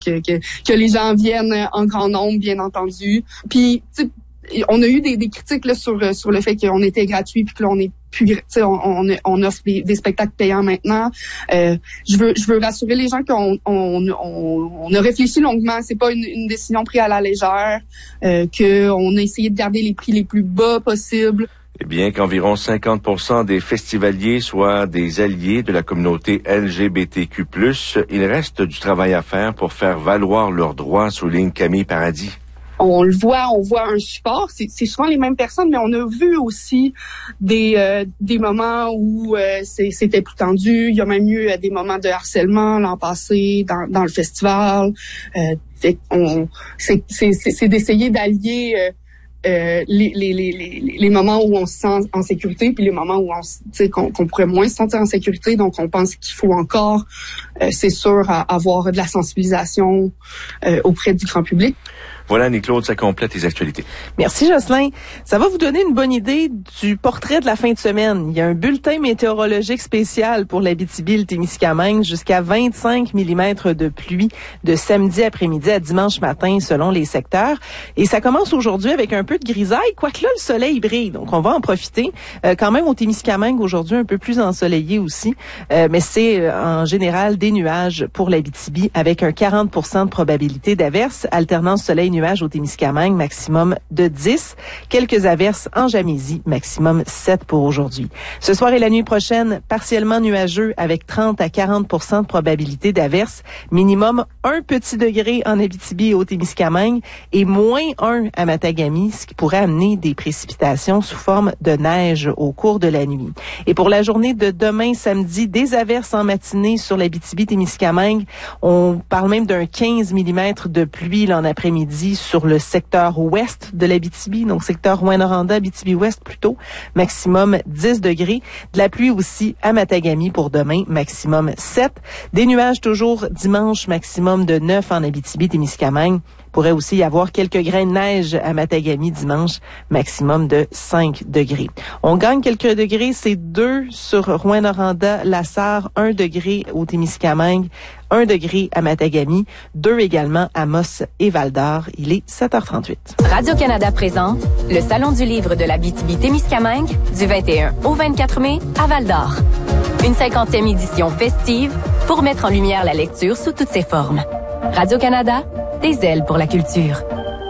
que les gens viennent en grand nombre, bien entendu. Puis, tu sais, on a eu des critiques là sur le fait qu'on était gratuit puis que là on est plus, tu sais, on offre des spectacles payants maintenant. Je veux rassurer les gens qu'on a réfléchi longuement. C'est pas une décision prise à la légère. Qu'on a essayé de garder les prix les plus bas possibles. Et bien qu'environ 50% des festivaliers soient des alliés de la communauté LGBTQ+, il reste du travail à faire pour faire valoir leurs droits, souligne Camille Paradis. On le voit, on voit un support. C'est souvent les mêmes personnes, mais on a vu aussi des moments où c'était plus tendu. Il y a même eu des moments de harcèlement l'an passé dans le festival. C'est d'essayer d'allier les moments où on se sent en sécurité puis les moments où qu'on pourrait moins se sentir en sécurité. Donc on pense qu'il faut encore, c'est sûr, avoir de la sensibilisation auprès du grand public. Voilà, Annie-Claude, ça complète les actualités. Merci, Jocelyn. Ça va vous donner une bonne idée du portrait de la fin de semaine. Il y a un bulletin météorologique spécial pour l'Abitibi-Témiscamingue, jusqu'à 25 mm de pluie de samedi après-midi à dimanche matin, selon les secteurs. Et ça commence aujourd'hui avec un peu de grisaille, quoique là, le soleil brille. Donc, on va en profiter. Quand même, au Témiscamingue, aujourd'hui, un peu plus ensoleillé aussi. Mais c'est, en général, des nuages pour l'Abitibi, avec un 40% de probabilité d'averse, alternance soleil-nuage au Témiscamingue, maximum de 10. Quelques averses en Jamaisie, maximum 7 pour aujourd'hui. Ce soir et la nuit prochaine, partiellement nuageux avec 30 à 40% de probabilité d'averse. Minimum 1 petit degré en Abitibi et au Témiscamingue et moins 1 à Matagami, ce qui pourrait amener des précipitations sous forme de neige au cours de la nuit. Et pour la journée de demain, samedi, des averses en matinée sur l'Abitibi-Témiscamingue. On parle même d'un 15 mm de pluie là, en après-midi sur le secteur ouest de l'Abitibi, donc secteur Rouyn-Noranda, Abitibi-Ouest plutôt, maximum 10 degrés. De la pluie aussi à Matagami pour demain, maximum 7. Des nuages toujours dimanche, maximum de 9 en Abitibi-Témiscamingue. Pourrait aussi y avoir quelques grains de neige à Matagami dimanche, maximum de 5 degrés. On gagne quelques degrés, c'est 2 sur Rouyn-Noranda, Lassar, 1 degré au Témiscamingue, 1 degré à Matagami, 2 également à Moss et Val-d'Or. Il est 7h38. Radio-Canada présente le Salon du livre de l'Abitibi-Témiscamingue du 21 au 24 mai à Val-d'Or. Une 50e édition festive pour mettre en lumière la lecture sous toutes ses formes. Radio-Canada, des ailes pour la culture.